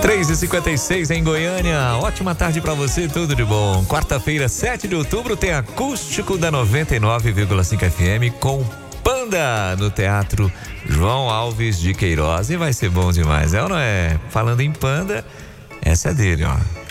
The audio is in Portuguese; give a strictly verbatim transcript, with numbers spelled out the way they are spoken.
três e cinquenta e seis em Goiânia. Ótima tarde pra você, tudo de bom. Quarta-feira, sete de outubro, tem acústico da noventa e nove vírgula cinco F M com Panda no Teatro João Alves de Queiroz. E vai ser bom demais, é ou não é? Falando em Panda, essa é dele, ó.